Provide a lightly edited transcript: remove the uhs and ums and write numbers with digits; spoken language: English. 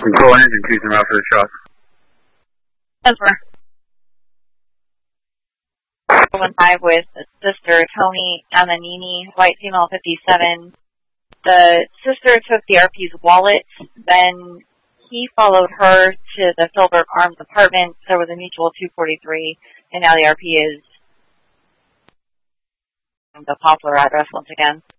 Control engine, Houston, out for the shot. Over. 415 with Sister Tony Amanini, white female 57. The sister took the RP's wallet, then he followed her to the Philbrook Arms apartment. There was a mutual 243, and now the RP is the Poplar address once again.